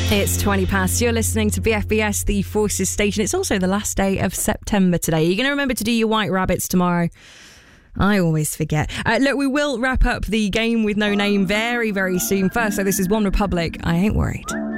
It's 20 past. You're listening to BFBS, the Forces station. It's also the last day of September today. You're going to remember to do your white rabbits tomorrow. I always forget. Look, we will wrap up the game with no name very, very soon. First, so this is One Republic. I Ain't Worried.